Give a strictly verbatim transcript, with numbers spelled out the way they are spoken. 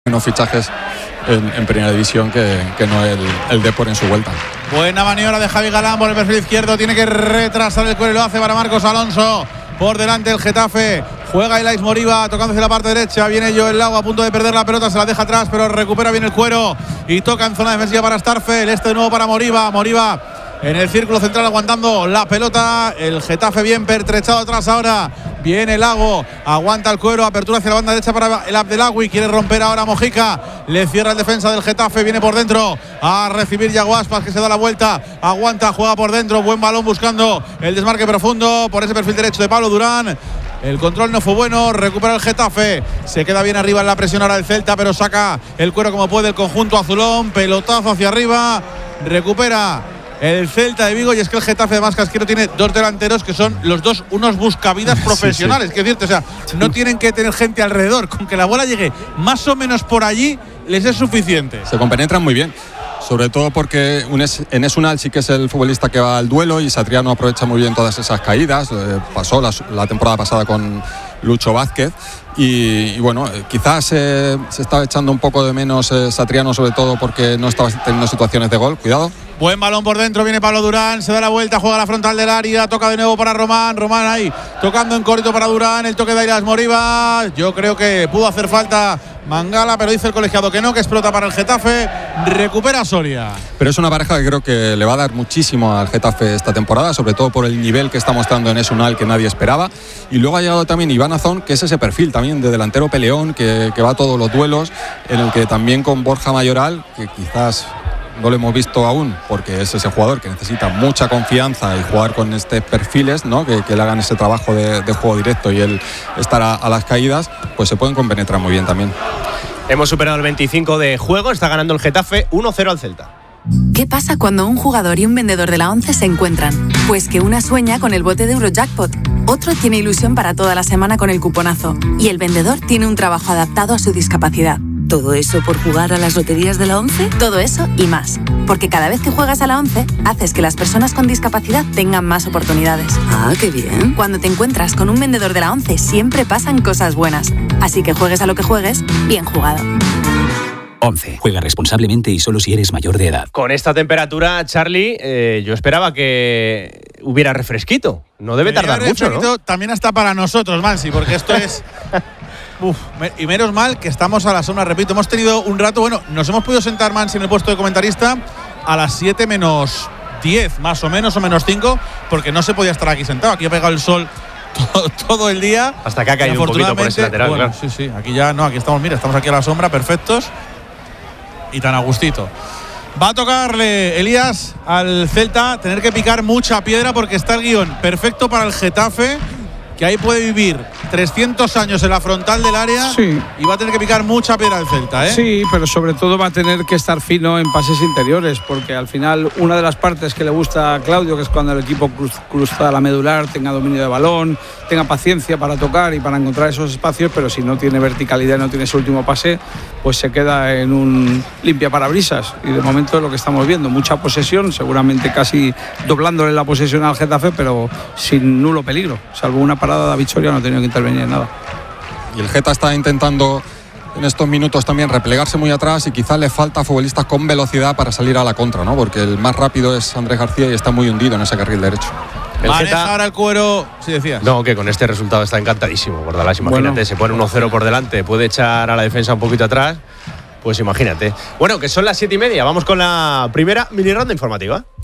Unos fichajes en, en primera división que, que no el, el Depor en su vuelta. Buena maniobra de Javi Galán por el perfil izquierdo. Tiene que retrasar el cuero y lo hace para Marcos Alonso. Por delante el Getafe. Juega Elais Moriba tocándose la parte derecha. Viene Joel Lago a punto de perder la pelota. Se la deja atrás, pero recupera bien el cuero. Y toca en zona defensiva para Starfel. Este de nuevo para Moriba. Moriba en el círculo central aguantando la pelota. El Getafe bien pertrechado atrás ahora. Viene Lago, aguanta el cuero, apertura hacia la banda derecha para el Abdelagui, quiere romper ahora Mojica, le cierra el defensa del Getafe, viene por dentro a recibir Yago Aspas, que se da la vuelta, aguanta, juega por dentro, buen balón buscando el desmarque profundo por ese perfil derecho de Pablo Durán. El control no fue bueno, recupera el Getafe, se queda bien arriba en la presión ahora el Celta, pero saca el cuero como puede el conjunto azulón, pelotazo hacia arriba, recupera el Celta de Vigo. Y es que el Getafe de Mascasquero tiene dos delanteros que son los dos unos buscavidas profesionales, sí, sí. Que es cierto, o sea, no tienen que tener gente alrededor, con que la bola llegue más o menos por allí les es suficiente. Se compenetran muy bien, sobre todo porque Enes Unal sí que es el futbolista que va al duelo y Satriano aprovecha muy bien todas esas caídas. Eh, pasó la, la temporada pasada con Lucho Vázquez y, y bueno, eh, quizás eh, se estaba echando un poco de menos eh, Satriano, sobre todo porque no estaba teniendo situaciones de gol. Cuidado. Buen balón por dentro, viene Pablo Durán, se da la vuelta, juega a la frontal del área, toca de nuevo para Román, Román ahí, tocando en corto para Durán, el toque de Airas Moriba. Yo creo que pudo hacer falta Mangala, pero dice el colegiado que no, que explota para el Getafe, recupera Soria. Pero es una pareja que creo que le va a dar muchísimo al Getafe esta temporada, sobre todo por el nivel que está mostrando en Enes Unal, que nadie esperaba. Y luego ha llegado también Iván Azón, que es ese perfil también de delantero peleón, que, que va a todos los duelos, en el que también con Borja Mayoral, que quizás no lo hemos visto aún, porque es ese jugador que necesita mucha confianza y jugar con estos perfiles, ¿no? que, que le hagan ese trabajo de, de juego directo y él estar a, a las caídas, pues se pueden compenetrar muy bien también. Hemos superado el veinticinco de juego, está ganando el Getafe uno cero al Celta. ¿Qué pasa cuando un jugador y un vendedor de la ONCE se encuentran? Pues que una sueña con el bote de Eurojackpot, otro tiene ilusión para toda la semana con el cuponazo y el vendedor tiene un trabajo adaptado a su discapacidad. ¿Todo eso por jugar a las loterías de la ONCE? Todo eso y más. Porque cada vez que juegas a la ONCE, haces que las personas con discapacidad tengan más oportunidades. Ah, qué bien. Cuando te encuentras con un vendedor de la ONCE, siempre pasan cosas buenas. Así que juegues a lo que juegues, bien jugado. ONCE. Juega responsablemente y solo si eres mayor de edad. Con esta temperatura, Charlie, eh, yo esperaba que hubiera refresquito. No debe tardar mucho, ¿no? También hasta para nosotros, Mansi, porque esto es... Uf, y menos mal que estamos a la sombra, repito, hemos tenido un rato, bueno, nos hemos podido sentar, Mansi, en el puesto de comentarista a las siete menos diez, más o menos, o menos cinco, porque no se podía estar aquí sentado, aquí ha pegado el sol todo, todo el día. Hasta que ha caído un poquito por ese lateral, bueno, claro. Sí, sí, aquí ya no, aquí estamos, mira, estamos aquí a la sombra, perfectos y tan a gustito. Va a tocarle, Elías, al Celta tener que picar mucha piedra porque está el guión perfecto para el Getafe, que ahí puede vivir trescientos años en la frontal del área, sí. Y va a tener que picar mucha piedra el Celta, ¿eh? Sí, pero sobre todo va a tener que estar fino en pases interiores, porque al final una de las partes que le gusta a Claudio, que es cuando el equipo cruz, cruza la medular, tenga dominio de balón, tenga paciencia para tocar y para encontrar esos espacios, pero si no tiene verticalidad y no tiene ese último pase, pues se queda en un limpia parabrisas. Y de momento es lo que estamos viendo, mucha posesión, seguramente casi doblándole la posesión al Getafe, pero sin nulo peligro, salvo una parada de Vichoria no ha tenido que intervenir en nada. Y el Geta está intentando en estos minutos también replegarse muy atrás y quizás le falta futbolistas con velocidad para salir a la contra, ¿no? Porque el más rápido es Andrés García y está muy hundido en ese carril derecho. El Maneja Geta, ahora el cuero, si decías. No, que con este resultado está encantadísimo, Bordalás. Imagínate, bueno, se pone uno cero por delante, puede echar a la defensa un poquito atrás, pues imagínate. Bueno, que son las siete y media, vamos con la primera mini ronda informativa.